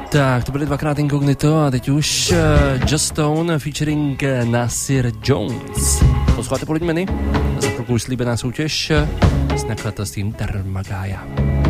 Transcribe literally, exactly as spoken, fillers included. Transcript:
Tak, to byly dvakrát Incognito a teď už uh, Just Stone featuring Nasir Jones. Posloucháte Polední menu? Za chvilku už slíbená soutěž s nakladatelstvím Dharmagaya.